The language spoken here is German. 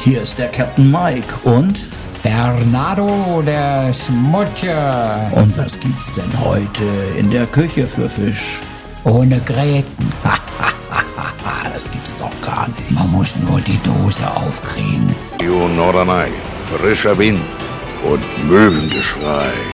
Hier ist der Captain Mike und Bernardo, der Smutje. Und was gibt's denn heute in der Küche für Fisch? Ohne Gräten. Das gibt's doch gar nicht. Man muss nur die Dose aufkriegen. Norderney, frischer Wind und Möwengeschrei.